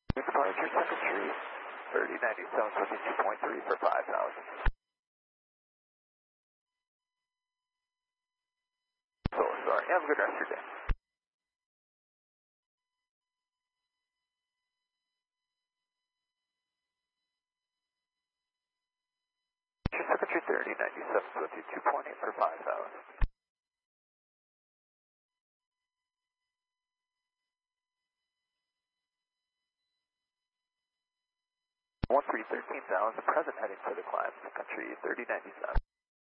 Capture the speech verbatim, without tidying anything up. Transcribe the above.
Departure Secretary, thirty ninety-seven, twenty-two point three for five thousand. So sorry. Have a good rest of your day. Secretary thirty ninety-seven, twenty-two point eight for five thousand. one three thirteen thousand, present heading for the climb, country thirty ninety-seven.